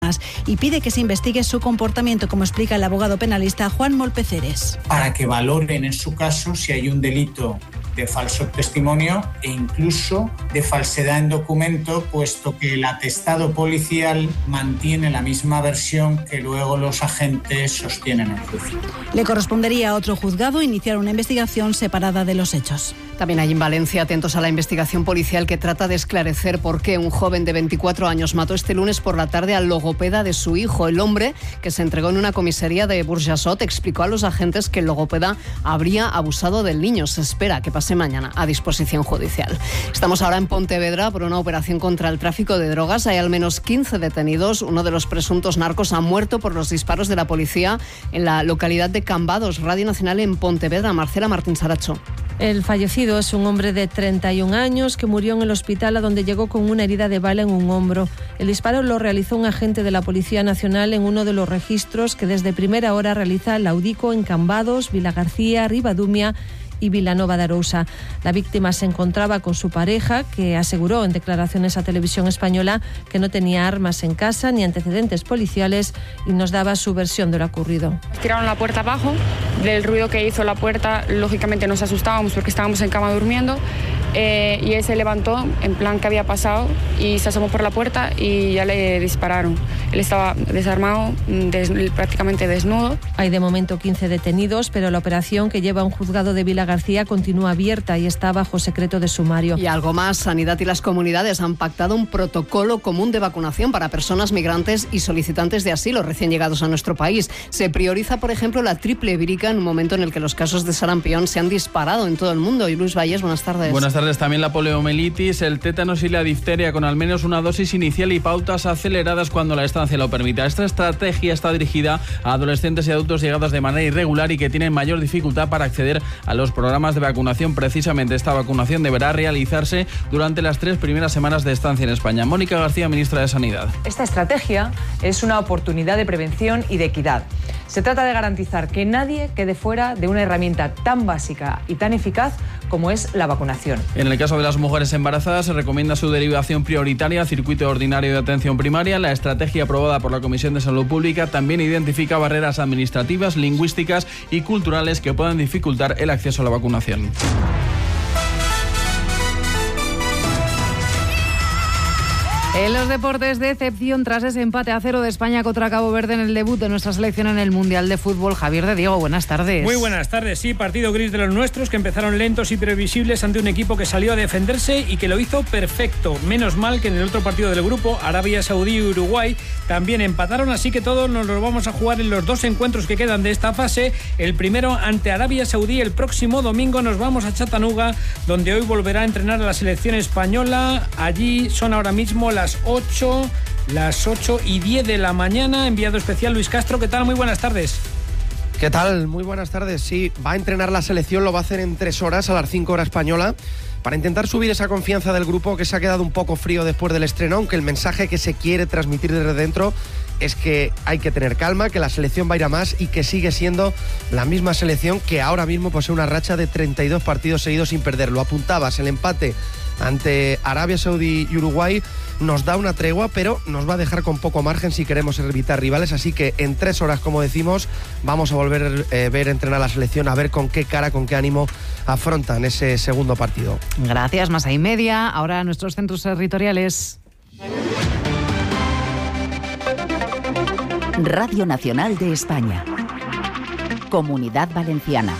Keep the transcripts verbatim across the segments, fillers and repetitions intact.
víctimas y pide que se investigue su comportamiento, como explica el abogado penalista Juan Molpeceres. Para que valoren en su caso si hay un delito de falso testimonio e incluso de falsedad en documento, puesto que el atestado policial mantiene la misma versión que luego los agentes sostienen en el juicio. Le correspondería a otro juzgado iniciar una investigación separada de los hechos. También hay en Valencia atentos a la investigación policial que trata de esclarecer por qué un joven de veinticuatro años mató este lunes por la tarde al logopeda de su hijo. El hombre, que se entregó en una comisaría de Burjassot, explicó a los agentes que el logopeda habría abusado del niño. Se espera que pase mañana a disposición judicial. Estamos ahora en Pontevedra por una operación contra el tráfico de drogas. Hay al menos quince detenidos. Uno de los presuntos narcos ha muerto por los disparos de la policía en la localidad de Cambados. Radio Nacional en Pontevedra. Marcela Martín Saracho. El fallecido es un hombre de treinta y un años que murió en el hospital, a donde llegó con una herida de bala en un hombro. El disparo lo realizó un agente de la Policía Nacional en uno de los registros que desde primera hora realiza la Laudico en Cambados, Vilagarcía, Ribadumia y Vilanova de Arousa. La víctima se encontraba con su pareja, que aseguró en declaraciones a Televisión Española que no tenía armas en casa ni antecedentes policiales y nos daba su versión de lo ocurrido. Tiraron la puerta abajo, del ruido que hizo la puerta, lógicamente nos asustábamos porque estábamos en cama durmiendo. Eh, y él se levantó en plan que había pasado y se asomó por la puerta y ya le dispararon. Él estaba desarmado, des, prácticamente desnudo. Hay de momento quince detenidos, pero la operación, que lleva a un juzgado de Vilagarcía, continúa abierta y está bajo secreto de sumario. Y algo más, Sanidad y las comunidades han pactado un protocolo común de vacunación para personas migrantes y solicitantes de asilo recién llegados a nuestro país. Se prioriza, por ejemplo, la triple vírica en un momento en el que los casos de sarampión se han disparado en todo el mundo. Y Luis Valles, buenas tardes. Buenas tardes. También la poliomielitis, el tétanos y la difteria, con al menos una dosis inicial y pautas aceleradas cuando la estancia lo permita. Esta estrategia está dirigida a adolescentes y adultos llegados de manera irregular y que tienen mayor dificultad para acceder a los programas de vacunación. Precisamente esta vacunación deberá realizarse durante las tres primeras semanas de estancia en España. Mónica García, ministra de Sanidad. Esta estrategia es una oportunidad de prevención y de equidad. Se trata de garantizar que nadie quede fuera de una herramienta tan básica y tan eficaz como es la vacunación. En el caso de las mujeres embarazadas, se recomienda su derivación prioritaria a circuito ordinario de atención primaria. La estrategia aprobada por la Comisión de Salud Pública también identifica barreras administrativas, lingüísticas y culturales que puedan dificultar el acceso a la vacunación. En los deportes, decepción tras ese empate a cero de España contra Cabo Verde en el debut de nuestra selección en el Mundial de Fútbol. Javier de Diego, buenas tardes. Muy buenas tardes, sí, partido gris de los nuestros, que empezaron lentos y previsibles ante un equipo que salió a defenderse y que lo hizo perfecto. Menos mal que en el otro partido del grupo, Arabia Saudí y Uruguay, también empataron, así que todos nos lo vamos a jugar en los dos encuentros que quedan de esta fase. El primero ante Arabia Saudí el próximo domingo. Nos vamos a Chattanooga, donde hoy volverá a entrenar a la selección española. Allí son ahora mismo las ocho, las ocho y diez de la mañana. Enviado especial Luis Castro, ¿qué tal? Muy buenas tardes. ¿Qué tal? Muy buenas tardes. Sí, va a entrenar la selección, lo va a hacer en tres horas, a las cinco hora española, para intentar subir esa confianza del grupo que se ha quedado un poco frío después del estreno, aunque el mensaje que se quiere transmitir desde dentro es que hay que tener calma, que la selección va a ir a más y que sigue siendo la misma selección que ahora mismo posee una racha de treinta y dos partidos seguidos sin perder. Lo apuntabas, el empate ante Arabia Saudí y Uruguay nos da una tregua, pero nos va a dejar con poco margen si queremos evitar rivales, así que en tres horas, como decimos, vamos a volver a eh, ver entrenar a la selección, a ver con qué cara, con qué ánimo afrontan ese segundo partido. Gracias, más y media. Ahora nuestros centros territoriales. Radio Nacional de España. Comunidad Valenciana.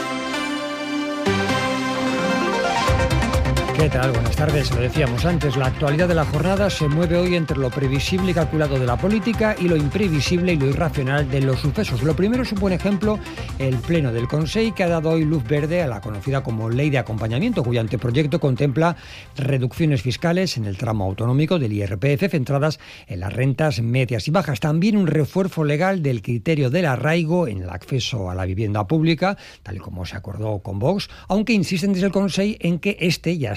¿Qué tal? Buenas tardes. Lo decíamos antes, la actualidad de la jornada se mueve hoy entre lo previsible y calculado de la política y lo imprevisible y lo irracional de los sucesos. Lo primero es un buen ejemplo, el Pleno del Consejo, que ha dado hoy luz verde a la conocida como Ley de Acompañamiento, cuyo anteproyecto contempla reducciones fiscales en el tramo autonómico del I R P F centradas en las rentas medias y bajas. También un refuerzo legal del criterio del arraigo en el acceso a la vivienda pública, tal y como se acordó con Vox, aunque insisten desde el Consejo en que este ya está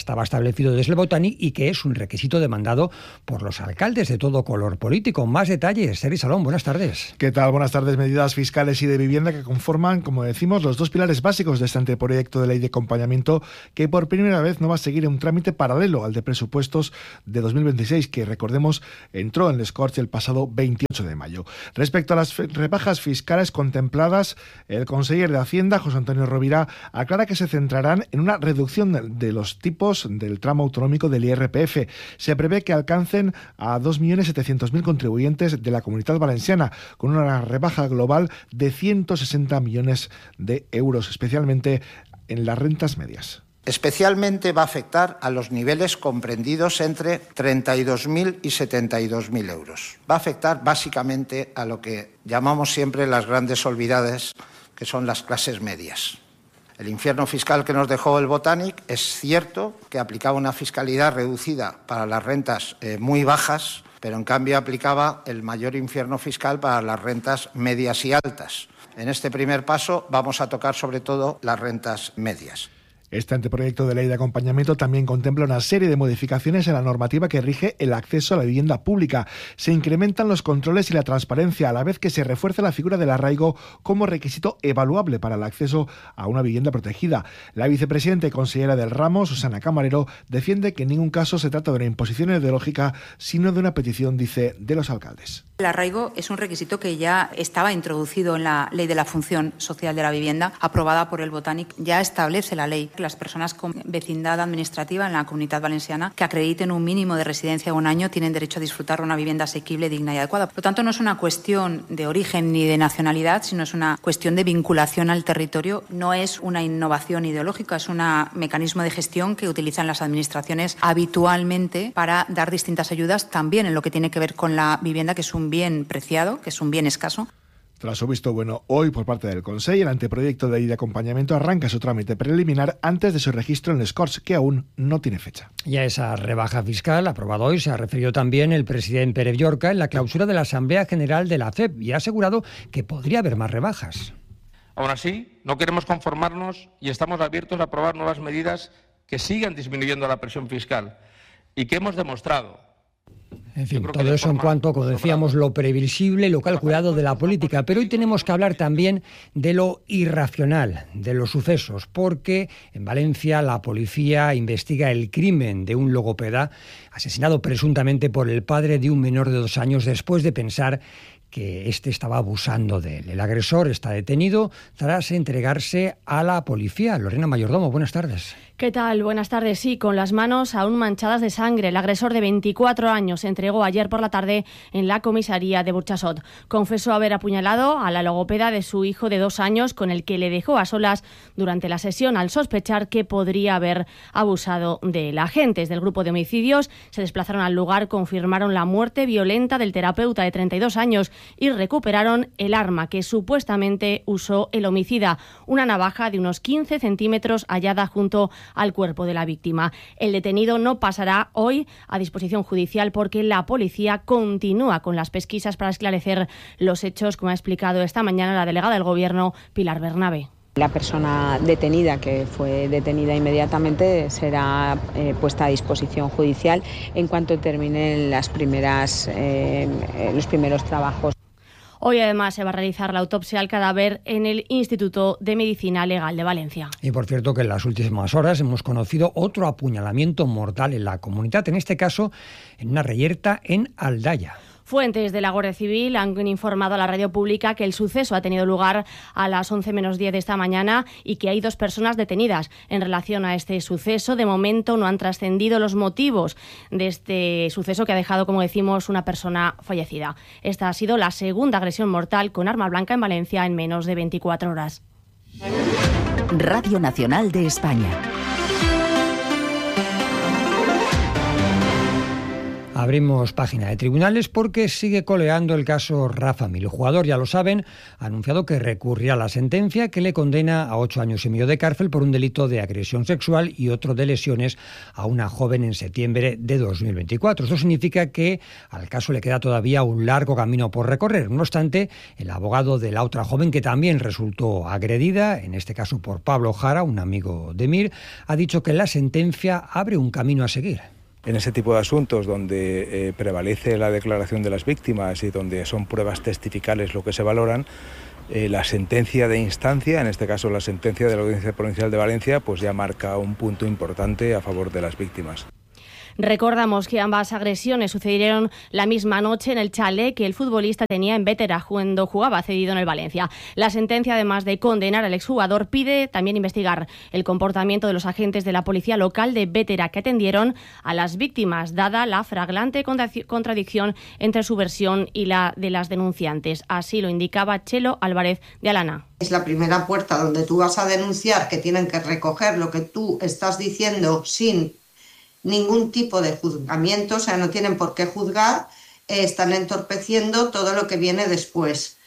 estaba establecido desde el Botanic y que es un requisito demandado por los alcaldes de todo color político. Más detalles, Sergi Salón, buenas tardes. ¿Qué tal? Buenas tardes. Medidas fiscales y de vivienda que conforman, como decimos, los dos pilares básicos de este anteproyecto de ley de acompañamiento, que por primera vez no va a seguir un trámite paralelo al de presupuestos de dos mil veintiséis, que recordemos entró en el Scorch el pasado veintiocho de mayo. Respecto a las rebajas fiscales contempladas, el conseller de Hacienda, José Antonio Rovira, aclara que se centrarán en una reducción de los tipos del tramo autonómico del I R P F. Se prevé que alcancen a dos millones setecientos mil contribuyentes de la Comunidad Valenciana, con una rebaja global de ciento sesenta millones de euros, especialmente en las rentas medias. Especialmente va a afectar a los niveles comprendidos entre treinta y dos mil y setenta y dos mil euros. Va a afectar básicamente a lo que llamamos siempre las grandes olvidadas, que son las clases medias. El infierno fiscal que nos dejó el Botanic es cierto que aplicaba una fiscalidad reducida para las rentas eh, muy bajas, pero en cambio aplicaba el mayor infierno fiscal para las rentas medias y altas. En este primer paso vamos a tocar sobre todo las rentas medias. Este anteproyecto de ley de acompañamiento también contempla una serie de modificaciones en la normativa que rige el acceso a la vivienda pública. Se incrementan los controles y la transparencia, a la vez que se refuerza la figura del arraigo como requisito evaluable para el acceso a una vivienda protegida. La vicepresidenta y consellera del ramo, Susana Camarero, defiende que en ningún caso se trata de una imposición ideológica, sino de una petición, dice, de los alcaldes. El arraigo es un requisito que ya estaba introducido en la Ley de la Función Social de la Vivienda, aprobada por el Botanic. Ya establece la ley que las personas con vecindad administrativa en la Comunidad Valenciana que acrediten un mínimo de residencia de un año tienen derecho a disfrutar de una vivienda asequible, digna y adecuada. Por lo tanto, no es una cuestión de origen ni de nacionalidad, sino es una cuestión de vinculación al territorio. No es una innovación ideológica, es un mecanismo de gestión que utilizan las administraciones habitualmente para dar distintas ayudas, también en lo que tiene que ver con la vivienda, que es un bien preciado, que es un bien escaso. Tras su visto bueno hoy por parte del Consejo, el anteproyecto de ley de acompañamiento arranca su trámite preliminar antes de su registro en el Scorch, que aún no tiene fecha. Y a esa rebaja fiscal aprobada hoy se ha referido también el presidente Pérez Llorca en la clausura de la Asamblea General de la C E P y ha asegurado que podría haber más rebajas. Aún así, no queremos conformarnos y estamos abiertos a aprobar nuevas medidas que sigan disminuyendo la presión fiscal y que hemos demostrado. En fin, todo eso en cuanto, como decíamos, lo previsible y lo calculado de la política. Pero hoy tenemos que hablar también de lo irracional, de los sucesos, porque en Valencia la policía investiga el crimen de un logopeda asesinado presuntamente por el padre de un menor de dos años después de pensar que este estaba abusando de él. El agresor está detenido tras entregarse a la policía. Lorena Mayordomo, buenas tardes. ¿Qué tal? Buenas tardes. Sí, con las manos aún manchadas de sangre. El agresor de veinticuatro años se entregó ayer por la tarde en la comisaría de Burjasot. Confesó haber apuñalado a la logopeda de su hijo de dos años, con el que le dejó a solas durante la sesión al sospechar que podría haber abusado de él. Agentes del grupo de homicidios se desplazaron al lugar, confirmaron la muerte violenta del terapeuta de treinta y dos años y recuperaron el arma que supuestamente usó el homicida, una navaja de unos quince centímetros hallada junto al cuerpo de la víctima. El detenido no pasará hoy a disposición judicial porque la policía continúa con las pesquisas para esclarecer los hechos, como ha explicado esta mañana la delegada del Gobierno, Pilar Bernabé. La persona detenida, que fue detenida inmediatamente, será eh, puesta a disposición judicial en cuanto terminen las primeras, eh, los primeros trabajos. Hoy además se va a realizar la autopsia al cadáver en el Instituto de Medicina Legal de Valencia. Y por cierto que en las últimas horas hemos conocido otro apuñalamiento mortal en la comunidad, en este caso en una reyerta en Aldaya. Fuentes de la Guardia Civil han informado a la radio pública que el suceso ha tenido lugar a las once menos diez de esta mañana y que hay dos personas detenidas en relación a este suceso. De momento no han trascendido los motivos de este suceso, que ha dejado, como decimos, una persona fallecida. Esta ha sido la segunda agresión mortal con arma blanca en Valencia en menos de veinticuatro horas. Radio Nacional de España. Abrimos página de tribunales porque sigue coleando el caso Rafa Mir. El jugador, ya lo saben, ha anunciado que recurrirá a la sentencia que le condena a ocho años y medio de cárcel por un delito de agresión sexual y otro de lesiones a una joven en septiembre de dos mil veinticuatro. Esto significa que al caso le queda todavía un largo camino por recorrer. No obstante, el abogado de la otra joven, que también resultó agredida, en este caso por Pablo Jara, un amigo de Mir, ha dicho que la sentencia abre un camino a seguir. En ese tipo de asuntos donde eh, prevalece la declaración de las víctimas y donde son pruebas testificales lo que se valoran, eh, la sentencia de instancia, en este caso la sentencia de la Audiencia Provincial de Valencia, pues ya marca un punto importante a favor de las víctimas. Recordamos que ambas agresiones sucedieron la misma noche en el chalet que el futbolista tenía en Bétera cuando jugaba cedido en el Valencia. La sentencia, además de condenar al exjugador, pide también investigar el comportamiento de los agentes de la policía local de Bétera que atendieron a las víctimas, dada la flagrante contradicción entre su versión y la de las denunciantes. Así lo indicaba Chelo Álvarez de Alana. Es la primera puerta donde tú vas a denunciar, que tienen que recoger lo que tú estás diciendo sin ningún tipo de juzgamiento, o sea, no tienen por qué juzgar, eh, están entorpeciendo todo lo que viene después.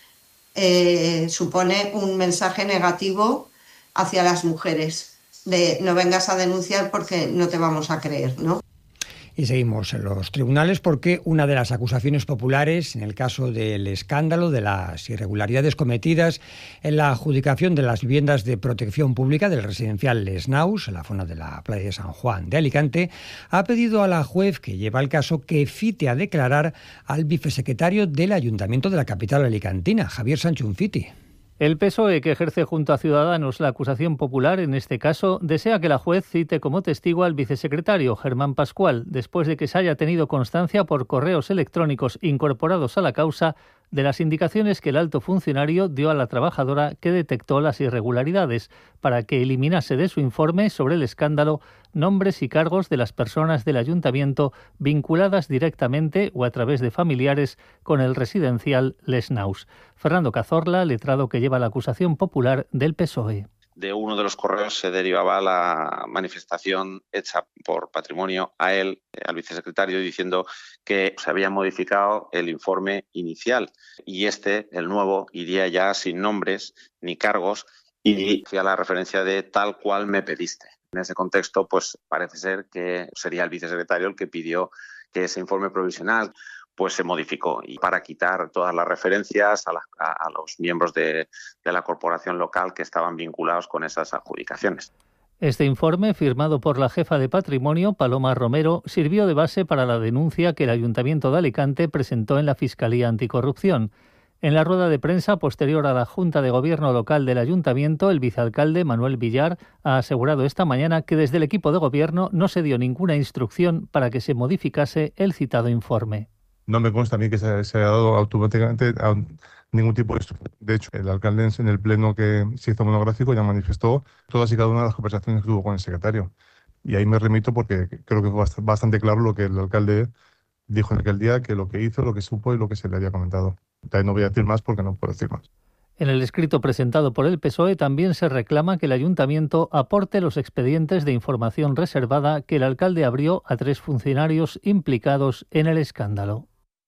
Eh, supone un mensaje negativo hacia las mujeres, de no vengas a denunciar porque no te vamos a creer, ¿no? Y seguimos en los tribunales porque una de las acusaciones populares en el caso del escándalo de las irregularidades cometidas en la adjudicación de las viviendas de protección pública del residencial Les Naus, en la zona de la playa de San Juan de Alicante, ha pedido a la juez que lleva el caso que cite a declarar al vicesecretario del Ayuntamiento de la capital alicantina, Javier Sanchunfiti. El P S O E, que ejerce junto a Ciudadanos la acusación popular en este caso, desea que la juez cite como testigo al vicesecretario Germán Pascual, después de que se haya tenido constancia por correos electrónicos incorporados a la causa de las indicaciones que el alto funcionario dio a la trabajadora que detectó las irregularidades, para que eliminase de su informe sobre el escándalo nombres y cargos de las personas del ayuntamiento vinculadas directamente o a través de familiares con el residencial Les Naus. Fernando Cazorla, letrado que lleva la acusación popular del P S O E. De uno de los correos se derivaba la manifestación hecha por Patrimonio a él, al vicesecretario, diciendo que se había modificado el informe inicial y este, el nuevo, iría ya sin nombres ni cargos y hacía la referencia de tal cual me pediste. En ese contexto, pues parece ser que sería el vicesecretario el que pidió que ese informe provisional pues se modificó, y para quitar todas las referencias a, la, a, a los miembros de, de la corporación local que estaban vinculados con esas adjudicaciones. Este informe, firmado por la jefa de Patrimonio, Paloma Romero, sirvió de base para la denuncia que el Ayuntamiento de Alicante presentó en la Fiscalía Anticorrupción. En la rueda de prensa posterior a la Junta de Gobierno local del Ayuntamiento, el vicealcalde Manuel Villar ha asegurado esta mañana que desde el equipo de gobierno no se dio ninguna instrucción para que se modificase el citado informe. No me consta a mí que se, se haya dado automáticamente a ningún tipo de instrucción. De hecho, el alcalde en el pleno que se hizo monográfico ya manifestó todas y cada una de las conversaciones que tuvo con el secretario. Y ahí me remito porque creo que fue bastante claro lo que el alcalde dijo en aquel día, que lo que hizo, lo que supo y lo que se le había comentado. También no voy a decir más porque no puedo decir más. En el escrito presentado por el P S O E también se reclama que el ayuntamiento aporte los expedientes de información reservada que el alcalde abrió a tres funcionarios implicados en el escándalo.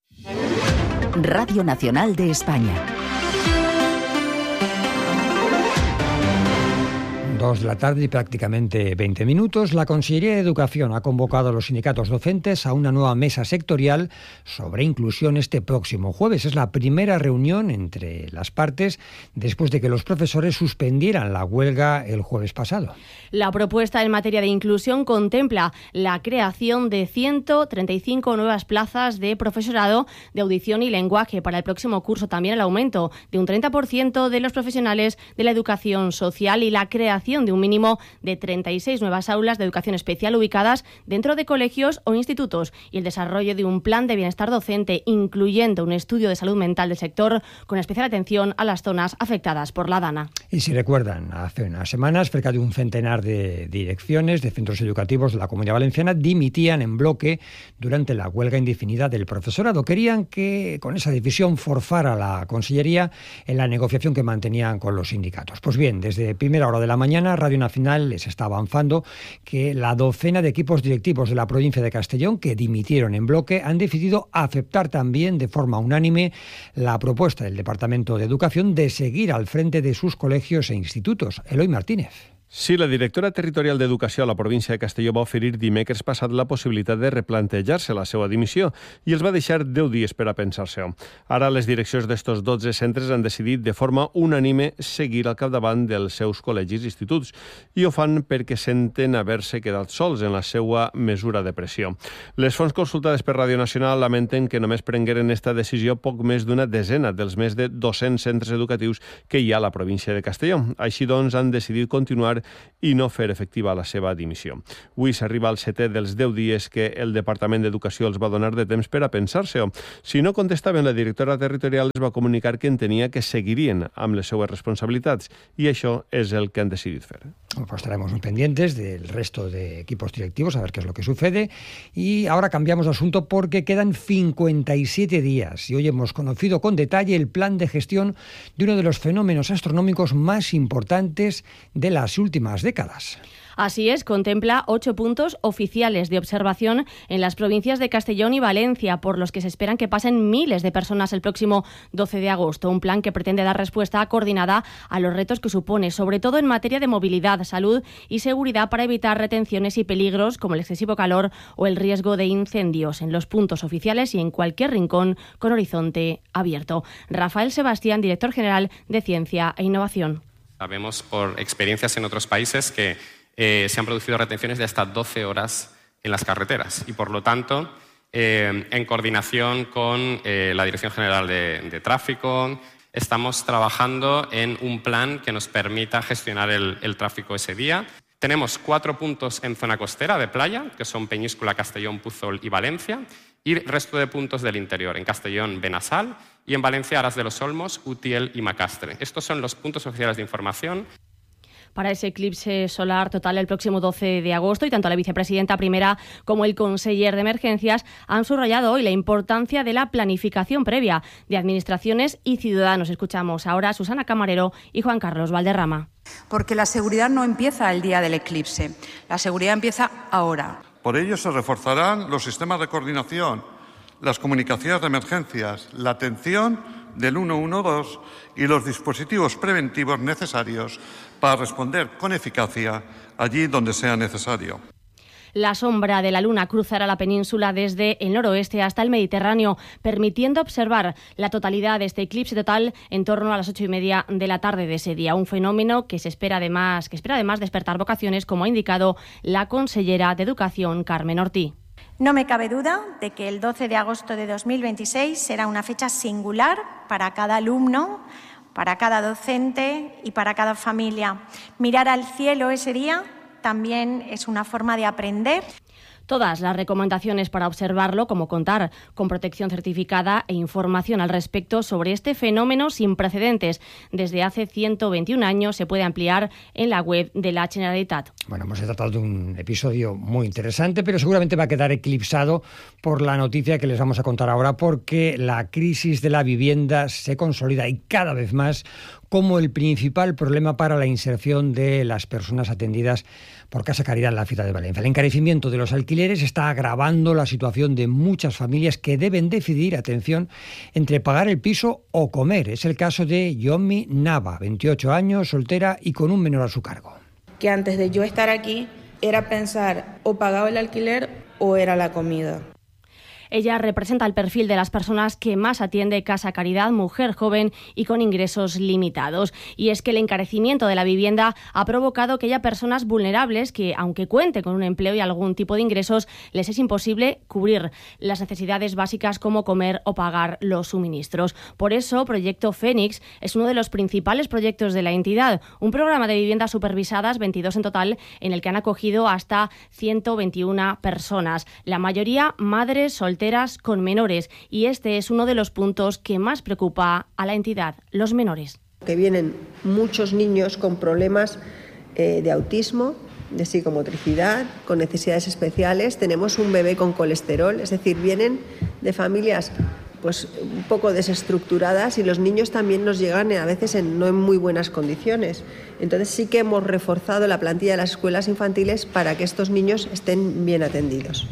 Radio Nacional de España. Dos de la tarde y prácticamente veinte minutos. La Consellería de Educación ha convocado a los sindicatos docentes a una nueva mesa sectorial sobre inclusión este próximo jueves. Es la primera reunión entre las partes después de que los profesores suspendieran la huelga el jueves pasado. La propuesta en materia de inclusión contempla la creación de ciento treinta y cinco nuevas plazas de profesorado de audición y lenguaje para el próximo curso. También el aumento de un treinta por ciento de los profesionales de la educación social y la creación de un mínimo de treinta y seis nuevas aulas de educación especial ubicadas dentro de colegios o institutos y el desarrollo de un plan de bienestar docente, incluyendo un estudio de salud mental del sector con especial atención a las zonas afectadas por la DANA. Y si recuerdan, hace unas semanas cerca de un centenar de direcciones de centros educativos de la Comunidad Valenciana dimitían en bloque durante la huelga indefinida del profesorado. Querían que con esa decisión forzara la Consellería en la negociación que mantenían con los sindicatos. Pues bien, desde primera hora de la mañana mañana Radio Nacional les está avanzando que la docena de equipos directivos de la provincia de Castellón que dimitieron en bloque han decidido aceptar también de forma unánime la propuesta del Departamento de Educación de seguir al frente de sus colegios e institutos. Eloy Martínez. Sí, la directora territorial d'Educació a la província de Castelló va oferir dimecres passat la possibilitat de replantejar-se la seva dimissió i els va deixar deu dies per a pensar-se-ho. Ara les direccions d'estos dotze centres han decidit de forma unànime seguir al capdavant dels seus col·legis i instituts i ho fan perquè senten haver-se quedat sols en la seva mesura de pressió. Les fonts consultades per Ràdio Nacional lamenten que només prengueren esta decisió poc més d'una desena dels més de dos-cents centres educatius que hi ha a la província de Castelló. Així doncs, han decidit continuar i no fer efectiva la seva dimissió. Avui s'arriba al setè dels deu dies que el Departament d'Educació els va donar de temps per a pensar-se-ho. Si no contestaven, la directora territorial els va comunicar que entenia que seguirien amb les seues responsabilitats i això és el que han decidit fer. Pues estaremos muy pendientes del resto de equipos directivos a ver qué es lo que sucede. Y ahora cambiamos de asunto porque quedan cincuenta y siete días y hoy hemos conocido con detalle el plan de gestión de uno de los fenómenos astronómicos más importantes de las últimas décadas. Así es, contempla ocho puntos oficiales de observación en las provincias de Castellón y Valencia, por los que se esperan que pasen miles de personas el próximo doce de agosto. Un plan que pretende dar respuesta coordinada a los retos que supone, sobre todo en materia de movilidad, salud y seguridad, para evitar retenciones y peligros como el excesivo calor o el riesgo de incendios en los puntos oficiales y en cualquier rincón con horizonte abierto. Rafael Sebastián, director general de Ciencia e Innovación. Sabemos por experiencias en otros países que Eh, se han producido retenciones de hasta doce horas en las carreteras y, por lo tanto, eh, en coordinación con eh, la Dirección General de, de Tráfico, estamos trabajando en un plan que nos permita gestionar el, el tráfico ese día. Tenemos cuatro puntos en zona costera de playa, que son Peñíscola, Castellón, Puzol y Valencia, y el resto de puntos del interior, en Castellón, Benassal, y en Valencia, Aras de los Olmos, Utiel y Macastre. Estos son los puntos oficiales de información. Para ese eclipse solar total el próximo doce de agosto, y tanto la vicepresidenta primera como el conseller de Emergencias han subrayado hoy la importancia de la planificación previa de administraciones y ciudadanos. Escuchamos ahora a Susana Camarero y Juan Carlos Valderrama. Porque la seguridad no empieza el día del eclipse, la seguridad empieza ahora. Por ello se reforzarán los sistemas de coordinación, las comunicaciones de emergencias, la atención del uno uno dos y los dispositivos preventivos necesarios para responder con eficacia allí donde sea necesario. La sombra de la luna cruzará la península desde el noroeste hasta el Mediterráneo, permitiendo observar la totalidad de este eclipse total en torno a las ocho y media de la tarde de ese día. Un fenómeno que se espera además, que espera además despertar vocaciones, como ha indicado la consellera de Educación, Carmen Ortí. No me cabe duda de que el doce de agosto de dos mil veintiséis será una fecha singular para cada alumno, para cada docente y para cada familia. Mirar al cielo ese día también es una forma de aprender. Todas las recomendaciones para observarlo, como contar con protección certificada e información al respecto sobre este fenómeno sin precedentes desde hace ciento veintiún años, se puede ampliar en la web de la Generalitat. Bueno, hemos tratado de un episodio muy interesante, pero seguramente va a quedar eclipsado por la noticia que les vamos a contar ahora, porque la crisis de la vivienda se consolida y cada vez más como el principal problema para la inserción de las personas atendidas por Casa Caridad en la ciudad de Valencia. El encarecimiento de los alquileres está agravando la situación de muchas familias que deben decidir, atención, entre pagar el piso o comer. Es el caso de Yomi Nava, veintiocho años, soltera y con un menor a su cargo. Que antes de yo estar aquí era pensar o pagaba el alquiler o era la comida. Ella representa el perfil de las personas que más atiende Casa Caridad, mujer joven y con ingresos limitados. Y es que el encarecimiento de la vivienda ha provocado que haya personas vulnerables que, aunque cuente con un empleo y algún tipo de ingresos, les es imposible cubrir las necesidades básicas como comer o pagar los suministros. Por eso, Proyecto Fénix es uno de los principales proyectos de la entidad, un programa de viviendas supervisadas, veintidós en total, en el que han acogido hasta ciento veintiuna personas, la mayoría madres solteras con menores, y este es uno de los puntos que más preocupa a la entidad, los menores. Que vienen muchos niños con problemas eh, de autismo, de psicomotricidad, con necesidades especiales. Tenemos un bebé con colesterol, es decir, vienen de familias pues un poco desestructuradas y los niños también nos llegan a veces en, no en muy buenas condiciones. Entonces sí que hemos reforzado la plantilla de las escuelas infantiles para que estos niños estén bien atendidos.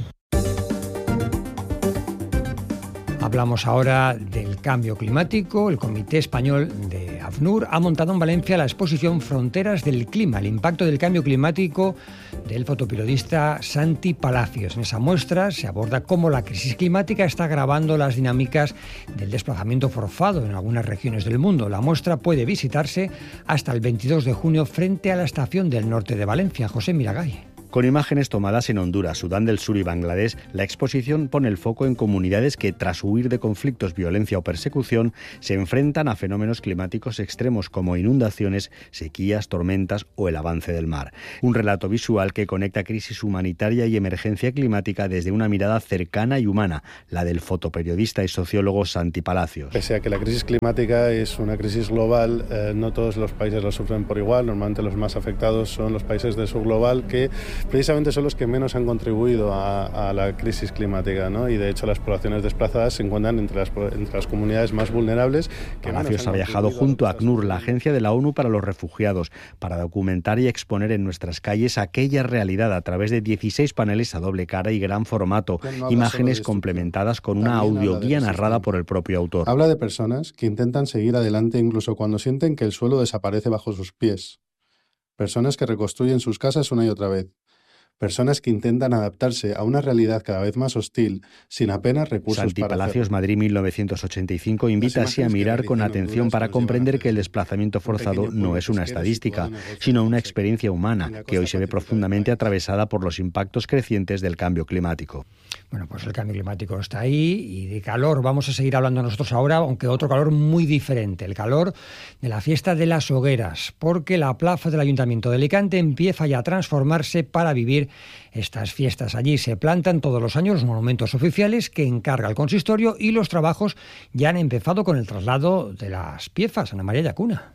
Hablamos ahora del cambio climático. El Comité Español de ACNUR ha montado en Valencia la exposición Fronteras del Clima, el impacto del cambio climático, del fotoperiodista Santi Palacios. En esa muestra se aborda cómo la crisis climática está agravando las dinámicas del desplazamiento forzado en algunas regiones del mundo. La muestra puede visitarse hasta el veintidós de junio frente a la Estación del Norte de Valencia. José Miragay. Con imágenes tomadas en Honduras, Sudán del Sur y Bangladesh, la exposición pone el foco en comunidades que, tras huir de conflictos, violencia o persecución, se enfrentan a fenómenos climáticos extremos como inundaciones, sequías, tormentas o el avance del mar. Un relato visual que conecta crisis humanitaria y emergencia climática desde una mirada cercana y humana, la del fotoperiodista y sociólogo Santi Palacios. Pese a que la crisis climática es una crisis global, eh, no todos los países la sufren por igual. Normalmente los más afectados son los países del sur global, que precisamente son los que menos han contribuido a, a la crisis climática, ¿no? Y de hecho las poblaciones desplazadas se encuentran entre las, entre las comunidades más vulnerables. Que Palacios ha viajado junto a ACNUR, la Agencia de la ONU para los Refugiados, para documentar y exponer en nuestras calles aquella realidad a través de dieciséis paneles a doble cara y gran formato, no imágenes complementadas con una audioguía narrada por el propio autor. Habla de personas que intentan seguir adelante incluso cuando sienten que el suelo desaparece bajo sus pies. Personas que reconstruyen sus casas una y otra vez. Personas que intentan adaptarse a una realidad cada vez más hostil, sin apenas recursos Santi para Palacios, hacerlo. Madrid, mil novecientos ochenta y cinco, invita así a mirar con atención para comprender que el desplazamiento forzado no es una estadística, sino una experiencia humana, que hoy se ve profundamente atravesada por los impactos crecientes del cambio climático. Bueno, pues el cambio climático está ahí, y de calor vamos a seguir hablando nosotros ahora, aunque otro calor muy diferente, el calor de la fiesta de las hogueras, porque la plaza del Ayuntamiento de Alicante empieza ya a transformarse para vivir estas fiestas. Allí se plantan todos los años los monumentos oficiales que encarga el consistorio, y los trabajos ya han empezado con el traslado de las piezas. Ana María Yacuna.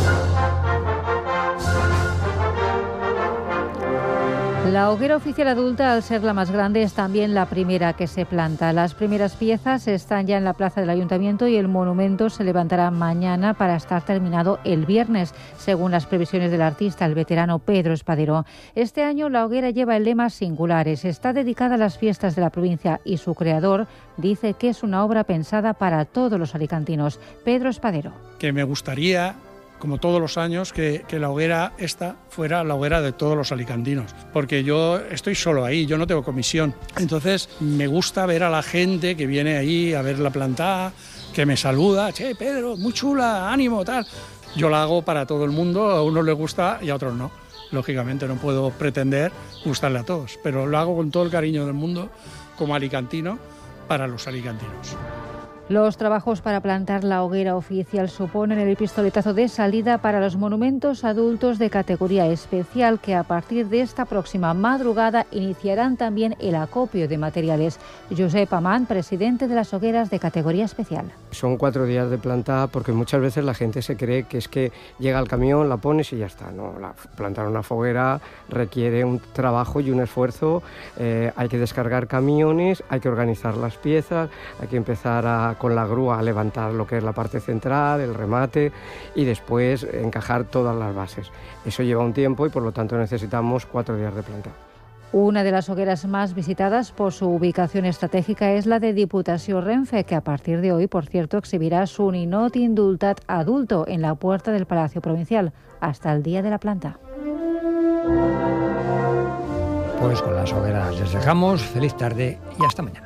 La hoguera oficial adulta, al ser la más grande, es también la primera que se planta. Las primeras piezas están ya en la plaza del Ayuntamiento y el monumento se levantará mañana para estar terminado el viernes, según las previsiones del artista, el veterano Pedro Espadero. Este año la hoguera lleva el lema Singulares. Está dedicada a las fiestas de la provincia y su creador dice que es una obra pensada para todos los alicantinos. Pedro Espadero. Que me gustaría, como todos los años, que, que la hoguera esta fuera la hoguera de todos los alicantinos, porque yo estoy solo ahí, yo no tengo comisión. Entonces me gusta ver a la gente que viene ahí a ver la plantada, que me saluda, che, Pedro, muy chula, ánimo, tal. Yo la hago para todo el mundo, a unos les gusta y a otros no. Lógicamente no puedo pretender gustarle a todos, pero lo hago con todo el cariño del mundo, como alicantino, para los alicantinos. Los trabajos para plantar la hoguera oficial suponen el pistoletazo de salida para los monumentos adultos de categoría especial, que a partir de esta próxima madrugada iniciarán también el acopio de materiales. Josep Amán, presidente de las hogueras de categoría especial. Son cuatro días de plantar, porque muchas veces la gente se cree que es que llega el camión, la pones y ya está. No, la, plantar una foguera requiere un trabajo y un esfuerzo. Eh, hay que descargar camiones, hay que organizar las piezas, hay que empezar a con la grúa a levantar lo que es la parte central, el remate, y después encajar todas las bases. Eso lleva un tiempo y por lo tanto necesitamos cuatro días de planta. Una de las hogueras más visitadas por su ubicación estratégica es la de Diputació Renfe, que a partir de hoy, por cierto, exhibirá su ninot indultat adulto en la puerta del Palacio Provincial hasta el día de la planta. Pues con las hogueras les dejamos. Feliz tarde y hasta mañana.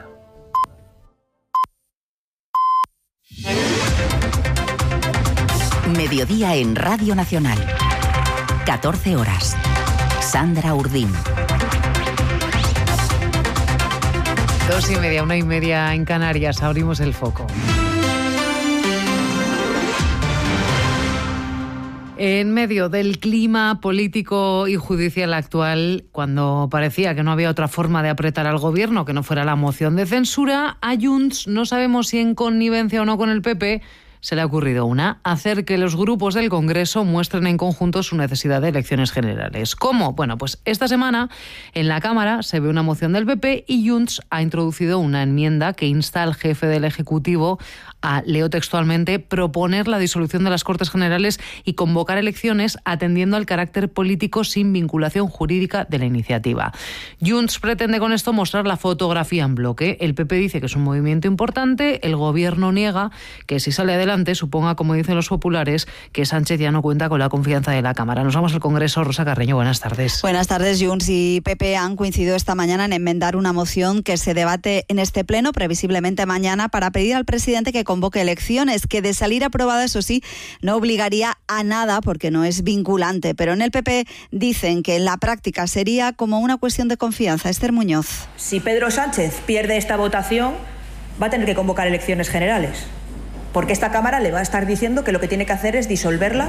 Mediodía en Radio Nacional. catorce horas. Sandra Urdín. Dos y media, una y media en Canarias. Abrimos el foco. En medio del clima político y judicial actual, cuando parecía que no había otra forma de apretar al gobierno que no fuera la moción de censura, a Junts, no sabemos si en connivencia o no con el P P, se le ha ocurrido una: hacer que los grupos del Congreso muestren en conjunto su necesidad de elecciones generales. ¿Cómo? Bueno, pues esta semana en la Cámara se ve una moción del P P y Junts ha introducido una enmienda que insta al jefe del Ejecutivo a, leo textualmente, proponer la disolución de las Cortes Generales y convocar elecciones atendiendo al carácter político sin vinculación jurídica de la iniciativa. Junts pretende con esto mostrar la fotografía en bloque. El P P dice que es un movimiento importante, el Gobierno niega que si sale adelante suponga, como dicen los populares, que Sánchez ya no cuenta con la confianza de la Cámara. Nos vamos al Congreso. Rosa Carreño, buenas tardes. Buenas tardes. Junts y P P han coincidido esta mañana en enmendar una moción que se debate en este pleno, previsiblemente mañana, para pedir al presidente que convoque elecciones, que de salir aprobada, eso sí, no obligaría a nada porque no es vinculante. Pero en el P P dicen que en la práctica sería como una cuestión de confianza. Esther Muñoz. Si Pedro Sánchez pierde esta votación, va a tener que convocar elecciones generales, porque esta Cámara le va a estar diciendo que lo que tiene que hacer es disolverla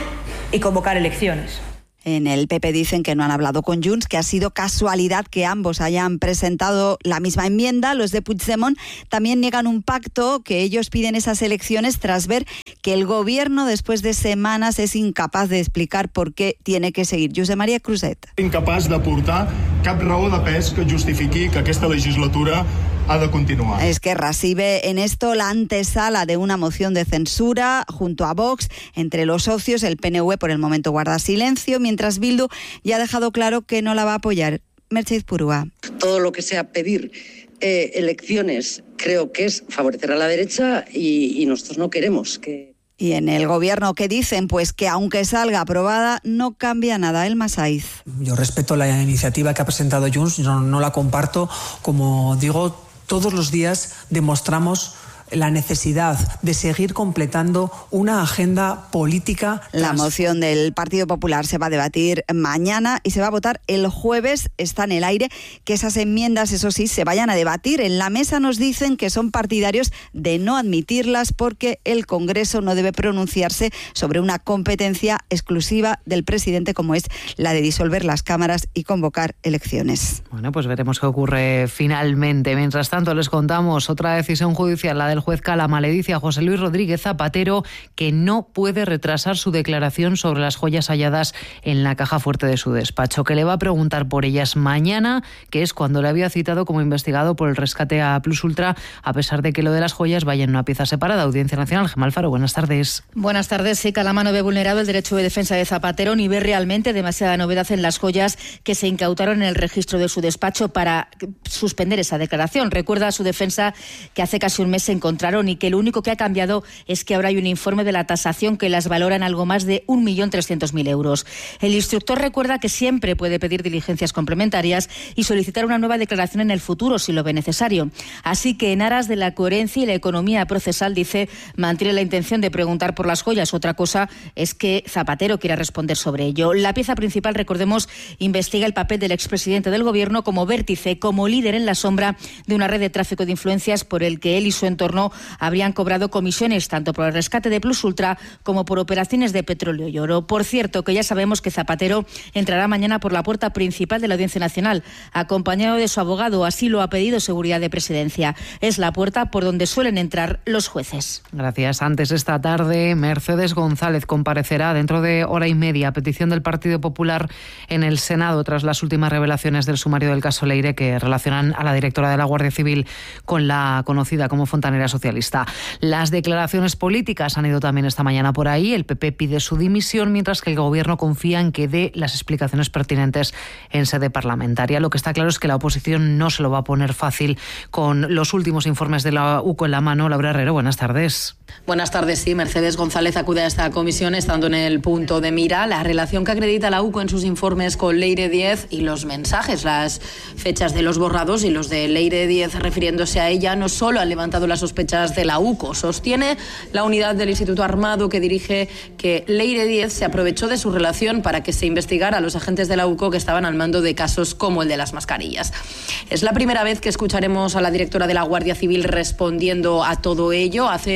y convocar elecciones. En el P P dicen que no han hablado con Junts, que ha sido casualidad que ambos hayan presentado la misma enmienda. Los de Puigdemont también niegan un pacto, que ellos piden esas elecciones tras ver que el Gobierno después de semanas es incapaz de explicar por qué tiene que seguir. Josep María Cruzet. Incapaz de aportar cap raó de pes que justifiqui que aquesta legislatura ha de continuar. Esquerra sí ve en esto la antesala de una moción de censura junto a Vox. Entre los socios, el P N V por el momento guarda silencio, mientras Bildu ya ha dejado claro que no la va a apoyar. Mercedes Purúa. Todo lo que sea pedir eh, elecciones creo que es favorecer a la derecha y, y nosotros no queremos que... Y en el Gobierno, ¿qué dicen? Pues que aunque salga aprobada, no cambia nada. El Masaiz. Yo respeto la iniciativa que ha presentado Junts, no, no la comparto. Como digo, todos los días demostramos la necesidad de seguir completando una agenda política. La moción del Partido Popular se va a debatir mañana y se va a votar el jueves. Está en el aire que esas enmiendas, eso sí, se vayan a debatir. En la mesa nos dicen que son partidarios de no admitirlas porque el Congreso no debe pronunciarse sobre una competencia exclusiva del presidente como es la de disolver las cámaras y convocar elecciones. Bueno, pues veremos qué ocurre finalmente. Mientras tanto, les contamos otra decisión judicial, la del juez Calama. Le dice a José Luis Rodríguez Zapatero que no puede retrasar su declaración sobre las joyas halladas en la caja fuerte de su despacho, que le va a preguntar por ellas mañana, que es cuando le había citado como investigado por el rescate a Plus Ultra, a pesar de que lo de las joyas vaya en una pieza separada. Audiencia Nacional. Gemma Alfaro, buenas tardes. Buenas tardes. Sí, Calama no ve vulnerado el derecho de defensa de Zapatero ni ve realmente demasiada novedad en las joyas que se incautaron en el registro de su despacho para suspender esa declaración. Recuerda a su defensa que hace casi un mes se encontraron y que lo único que ha cambiado es que ahora hay un informe de la tasación que las valora en algo más de un millón trescientos mil euros. El instructor recuerda que siempre puede pedir diligencias complementarias y solicitar una nueva declaración en el futuro si lo ve necesario. Así que en aras de la coherencia y la economía procesal, dice, mantiene la intención de preguntar por las joyas. Otra cosa es que Zapatero quiera responder sobre ello. La pieza principal, recordemos, investiga el papel del expresidente del Gobierno como vértice, como líder en la sombra de una red de tráfico de influencias por el que él y su entorno habrían cobrado comisiones tanto por el rescate de Plus Ultra como por operaciones de petróleo y oro. Por cierto, que ya sabemos que Zapatero entrará mañana por la puerta principal de la Audiencia Nacional, acompañado de su abogado. Así lo ha pedido Seguridad de Presidencia. Es la puerta por donde suelen entrar los jueces. Gracias. Antes, esta tarde, Mercedes González comparecerá dentro de hora y media a petición del Partido Popular en el Senado tras las últimas revelaciones del sumario del caso Leire que relacionan a la directora de la Guardia Civil con la conocida como fontanera socialista. Las declaraciones políticas han ido también esta mañana por ahí. El P P pide su dimisión, mientras que el Gobierno confía en que dé las explicaciones pertinentes en sede parlamentaria. Lo que está claro es que la oposición no se lo va a poner fácil con los últimos informes de la U C O en la mano. Laura Herrero, buenas tardes. Buenas tardes, sí. Mercedes González acude a esta comisión estando en el punto de mira la relación que acredita la U C O en sus informes con Leire Díez y los mensajes, las fechas de los borrados y los de Leire Díez refiriéndose a ella no solo han levantado las sospechas de la U C O. Sostiene la unidad del Instituto Armado que dirige que Leire Díez se aprovechó de su relación para que se investigara a los agentes de la U C O que estaban al mando de casos como el de las mascarillas. Es la primera vez que escucharemos a la directora de la Guardia Civil respondiendo a todo ello. Hace doce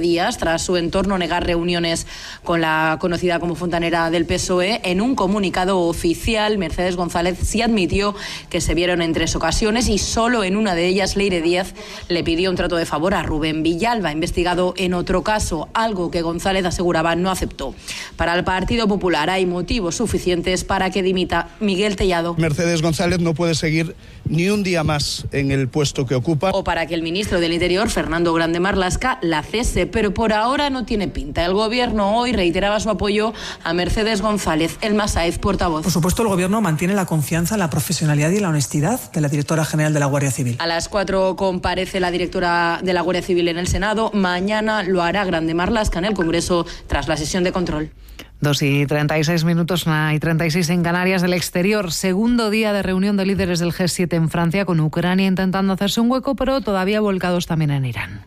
días tras su entorno negar reuniones con la conocida como fontanera del P S O E. En un comunicado oficial, Mercedes González sí admitió que se vieron en tres ocasiones y solo en una de ellas Leire Díaz le pidió un trato de favor a Rubén Villalba, investigado en otro caso, algo que González aseguraba no aceptó. Para el Partido Popular hay motivos suficientes para que dimita Miguel Tellado. Mercedes González no puede seguir ni un día más en el puesto que ocupa. O para que el ministro del Interior, Fernando Grande Marlaska, la cese, pero por ahora no tiene pinta. El Gobierno hoy reiteraba su apoyo a Mercedes González. Elma Sáez, portavoz. Por supuesto, el Gobierno mantiene la confianza, la profesionalidad y la honestidad de la directora general de la Guardia Civil. A las cuatro comparece la directora de la Guardia Civil en el Senado. Mañana lo hará Grande Marlaska en el Congreso tras la sesión de control. Dos y treinta y seis minutos, una y treinta y seis en Canarias. Del exterior, segundo día de reunión de líderes del G siete en Francia, con Ucrania intentando hacerse un hueco, pero todavía volcados también en Irán.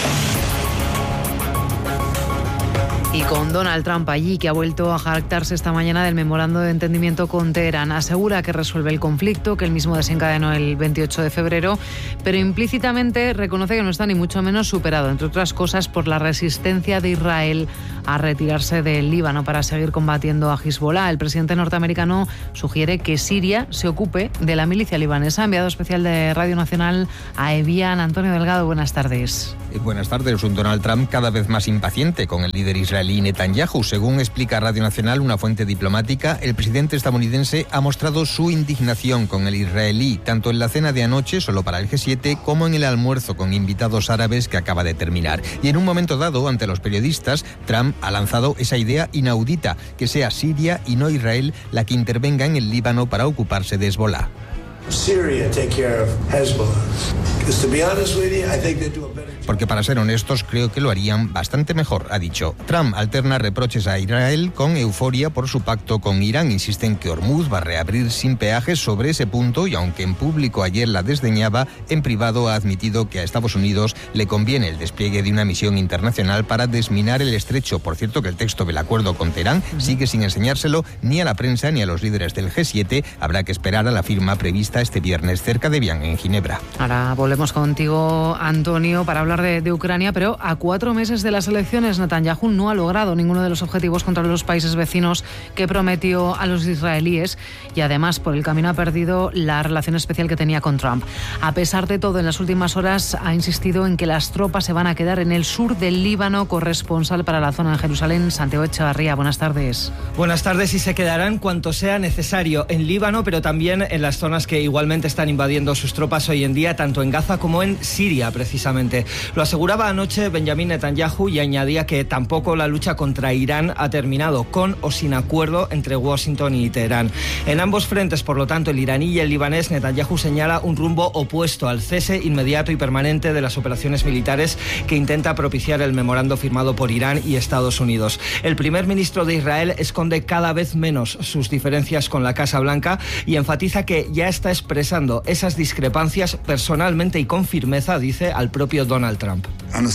Y con Donald Trump allí, que ha vuelto a jactarse esta mañana del memorando de entendimiento con Teherán. Asegura que resuelve el conflicto, que él mismo desencadenó el veintiocho de febrero, pero implícitamente reconoce que no está ni mucho menos superado, entre otras cosas por la resistencia de Israel a retirarse del Líbano para seguir combatiendo a Hezbollah. El presidente norteamericano sugiere que Siria se ocupe de la milicia libanesa. Enviado especial de Radio Nacional a Evian, Antonio Delgado, buenas tardes. Buenas tardes. Un Donald Trump cada vez más impaciente con el líder israelí Netanyahu. Según explica Radio Nacional, una fuente diplomática, el presidente estadounidense ha mostrado su indignación con el israelí, tanto en la cena de anoche, solo para el G siete, como en el almuerzo con invitados árabes que acaba de terminar. Y en un momento dado, ante los periodistas, Trump ha lanzado esa idea inaudita, que sea Siria y no Israel la que intervenga en el Líbano para ocuparse de Hezbollah. Porque para ser honestos, creo que lo harían bastante mejor, ha dicho. Trump alterna reproches a Israel con euforia por su pacto con Irán. Insiste en que Hormuz va a reabrir sin peajes sobre ese punto y aunque en público ayer la desdeñaba, en privado ha admitido que a Estados Unidos le conviene el despliegue de una misión internacional para desminar el estrecho. Por cierto, que el texto del acuerdo con Teherán sigue sin enseñárselo ni a la prensa ni a los líderes del G siete. Habrá que esperar a la firma prevista este viernes cerca de Evian, en Ginebra. Ahora volvemos contigo, Antonio, para hablar de, de Ucrania, pero a cuatro meses de las elecciones, Netanyahu no ha logrado ninguno de los objetivos contra los países vecinos que prometió a los israelíes y además por el camino ha perdido la relación especial que tenía con Trump. A pesar de todo, en las últimas horas ha insistido en que las tropas se van a quedar en el sur del Líbano. Corresponsal para la zona en Jerusalén, Santiago Echevarría, buenas tardes. Buenas tardes, y se quedarán cuanto sea necesario en Líbano, pero también en las zonas que igualmente están invadiendo sus tropas hoy en día, tanto en Gaza como en Siria, precisamente. Lo aseguraba anoche Benjamin Netanyahu y añadía que tampoco la lucha contra Irán ha terminado, con o sin acuerdo entre Washington y Teherán. En ambos frentes, por lo tanto, el iraní y el libanés, Netanyahu señala un rumbo opuesto al cese inmediato y permanente de las operaciones militares que intenta propiciar el memorando firmado por Irán y Estados Unidos. El primer ministro de Israel esconde cada vez menos sus diferencias con la Casa Blanca y enfatiza que ya está expresando esas discrepancias personalmente y con firmeza, dice, al propio Donald Trump.